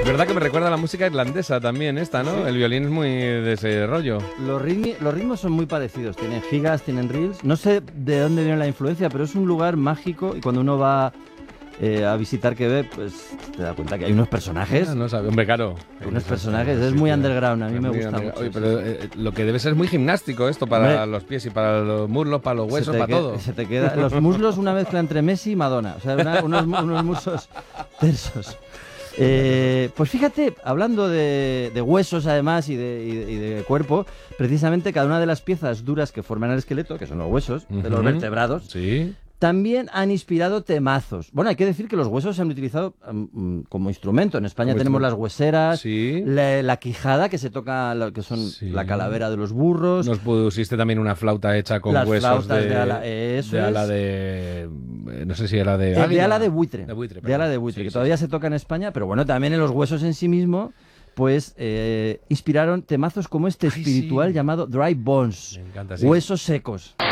¿Verdad que me recuerda a la música irlandesa también esta, ¿no? Sí. El violín es muy de ese rollo. Los ritmos son muy parecidos. Tienen gigas, tienen reels. No sé de dónde viene la influencia, pero es un lugar mágico y cuando uno va a visitar Quebec, pues te das cuenta que hay unos personajes. No sabe, hombre, claro. Unos personajes, es muy underground, a mí me gusta mucho. Oye, pero lo que debe ser muy gimnástico esto para los pies y para los muslos, para los huesos, para todo. Se te queda los muslos una mezcla entre Messi y Madonna, o sea, unos muslos tersos. Pues fíjate, hablando de huesos además y de cuerpo, precisamente cada una de las piezas duras que forman el esqueleto, que son los huesos de los vertebrados, sí, también han inspirado temazos. Bueno, hay que decir que los huesos se han utilizado como instrumento. En España tenemos las hueseras, sí, la quijada, que se toca, que son la calavera de los burros. Nos pusiste también una flauta hecha con las huesos de ala, no sé si era de águila. De ala de buitre. De ala de buitre, que todavía se toca en España, pero bueno, también en los huesos en sí mismo, pues inspiraron temazos como este espiritual llamado Dry Bones. Me encanta, sí. Huesos secos.